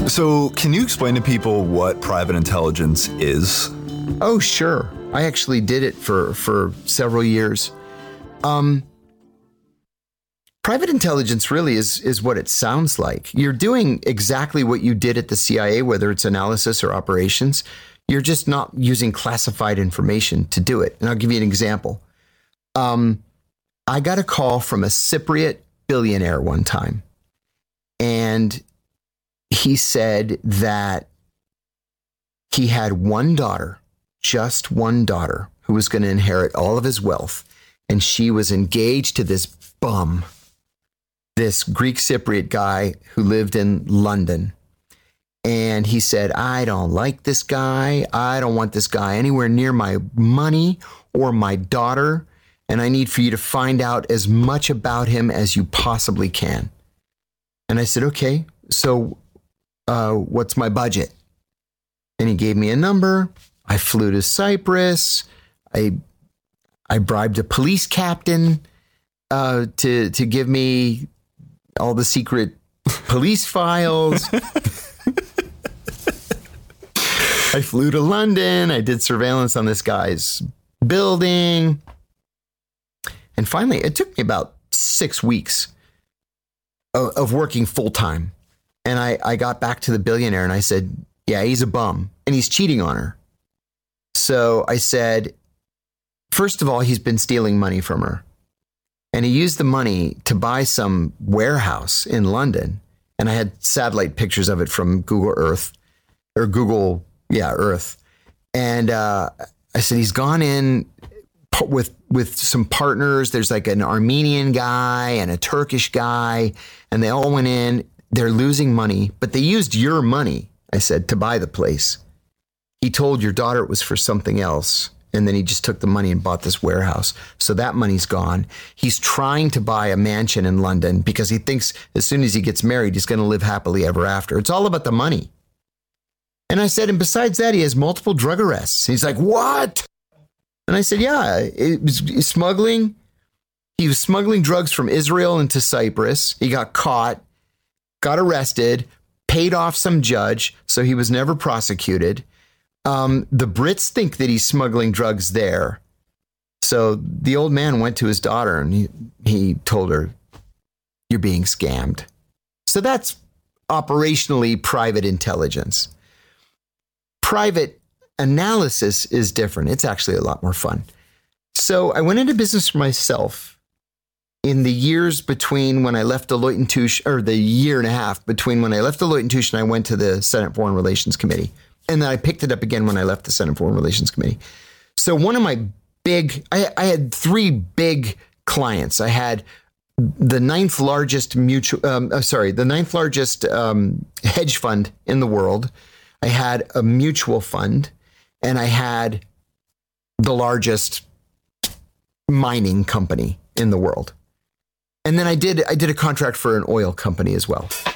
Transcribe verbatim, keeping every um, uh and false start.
So, can you explain to people what private intelligence is? Oh, sure. I actually did it for, for several years. Um, private intelligence really is, is what it sounds like. You're doing exactly what you did at the C I A, whether it's analysis or operations. You're just not using classified information to do it. And I'll give you an example. Um, I got a call from a Cypriot billionaire one time, and he said that he had one daughter, just one daughter, who was going to inherit all of his wealth. And she was engaged to this bum, this Greek Cypriot guy who lived in London. And he said, I don't like this guy. I don't want this guy anywhere near my money or my daughter. And I need for you to find out as much about him as you possibly can. And I said, okay, so uh, what's my budget? And he gave me a number. I flew to Cyprus. I I bribed a police captain uh, to to give me all the secret police files. I flew to London. I did surveillance on this guy's building. And finally, it took me about six weeks of, of working full time. And I, I got back to the billionaire and I said, yeah, he's a bum and he's cheating on her. So I said, first of all, he's been stealing money from her. And he used the money to buy some warehouse in London. And I had satellite pictures of it from Google Earth or Google, yeah, Earth. And uh, I said, he's gone in with with some partners. There's like an Armenian guy and a Turkish guy, and they all went in. They're losing money, but they used your money, I said, to buy the place. He told your daughter it was for something else, and then he just took the money and bought this warehouse. So that money's gone. He's trying to buy a mansion in London because he thinks as soon as he gets married, he's going to live happily ever after. It's all about the money. And I said, and besides that, he has multiple drug arrests. He's like, what? And I said, yeah, it was smuggling. He was smuggling drugs from Israel into Cyprus. He got caught, got arrested, paid off some judge, so he was never prosecuted. Um, the Brits think that he's smuggling drugs there. So the old man went to his daughter and he, he told her, you're being scammed. So that's operationally private intelligence. Private analysis is different. It's actually a lot more fun. So I went into business for myself in the years between when I left Deloitte and Touche, or the year and a half between when I left Deloitte and Touche and I went to the Senate Foreign Relations Committee. And then I picked it up again when I left the Senate Foreign Relations Committee. So one of my big, I, I had three big clients. I had the ninth largest mutual, um, uh, sorry, the ninth largest um, hedge fund in the world. I had a mutual fund, and I had the largest mining company in the world. And then I did I did a contract for an oil company as well.